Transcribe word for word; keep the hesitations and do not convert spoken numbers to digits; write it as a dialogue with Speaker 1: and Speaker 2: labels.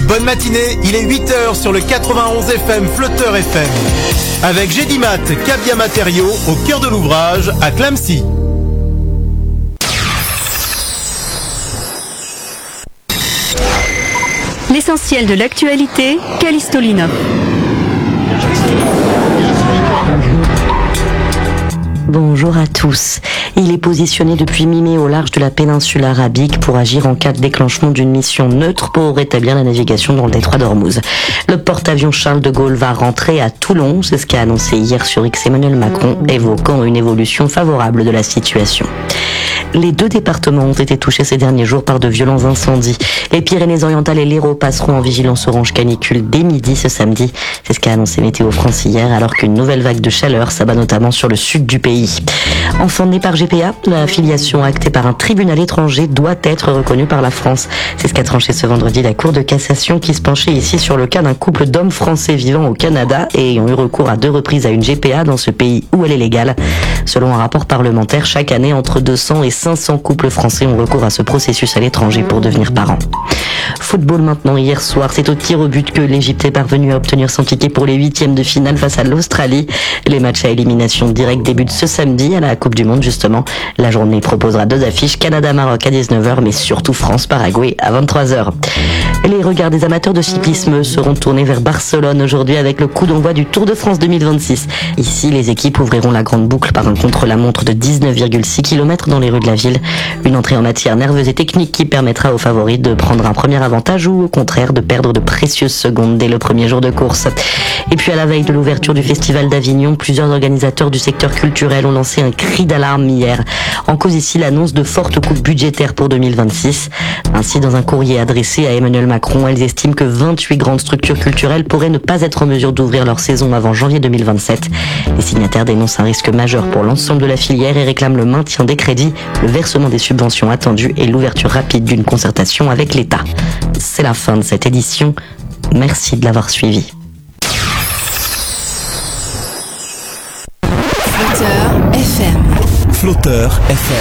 Speaker 1: bonne matinée, il est huit heures sur le quatre-vingt-onze F M Flotteur F M. Avec Gédimat, Cabia Matériaux, au cœur de l'ouvrage, à Clamecy.
Speaker 2: L'essentiel de l'actualité, Callisto Linov.
Speaker 3: Bonjour à tous. Il est positionné depuis mi-mai au large de la péninsule arabique pour agir en cas de déclenchement d'une mission neutre pour rétablir la navigation dans le détroit d'Ormuz. Le porte-avions Charles de Gaulle va rentrer à Toulon, c'est ce qu'a annoncé hier sur X Emmanuel Macron, évoquant une évolution favorable de la situation. Les deux départements ont été touchés ces derniers jours par de violents incendies. Les Pyrénées-Orientales et l'Hérault passeront en vigilance orange canicule dès midi ce samedi. C'est ce qu'a annoncé Météo France hier, alors qu'une nouvelle vague de chaleur s'abat notamment sur le sud du pays. Enfant né par G P A, la filiation actée par un tribunal étranger doit être reconnue par la France. C'est ce qu'a tranché ce vendredi la Cour de cassation qui se penchait ici sur le cas d'un couple d'hommes français vivant au Canada et ayant eu recours à deux reprises à une G P A dans ce pays où elle est légale. Selon un rapport parlementaire, chaque année, entre deux cents et cinq cents couples français ont recours à ce processus à l'étranger pour devenir parents. Football maintenant, hier soir, c'est au tir au but que l'Égypte est parvenue à obtenir son ticket pour les huitièmes de finale face à l'Australie. Les matchs à élimination directe débutent ce samedi à la Coupe du Monde justement. La journée proposera deux affiches, Canada-Maroc à dix-neuf heures, mais surtout France-Paraguay à vingt-trois heures. Les regards des amateurs de cyclisme seront tournés vers Barcelone aujourd'hui avec le coup d'envoi du Tour de France deux mille vingt-six. Ici, les équipes ouvriront la grande boucle par un contre-la-montre de dix-neuf virgule six kilomètres dans les rues de la ville. Une entrée en matière nerveuse et technique qui permettra aux favoris de prendre un premier avantage ou au contraire de perdre de précieuses secondes dès le premier jour de course. Et puis à la veille de l'ouverture du Festival d'Avignon, plusieurs organisateurs du secteur culturel ont lancé un cri d'alarme hier. En cause ici l'annonce de fortes coupes budgétaires pour deux mille vingt-six. Ainsi, dans un courrier adressé à Emmanuel Macron, elles estiment que vingt-huit grandes structures culturelles pourraient ne pas être en mesure d'ouvrir leur saison avant janvier deux mille vingt-sept. Les signataires dénoncent un risque majeur pour l'ensemble de la filière et réclament le maintien des crédits, le versement des subventions attendues et l'ouverture rapide d'une concertation avec l'État. C'est la fin de cette édition. Merci de l'avoir suivi.
Speaker 4: Flotteur F M.
Speaker 1: Flotteur F M.